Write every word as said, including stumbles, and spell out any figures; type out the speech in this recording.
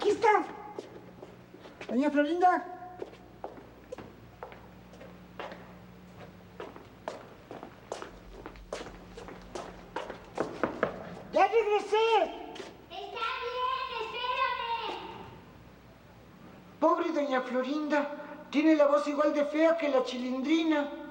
Aquí está. Doña Florinda. ¡Ya regresé! ¡Está bien! ¡Espérame! Pobre doña Florinda. Tiene la voz igual de fea que la Chilindrina.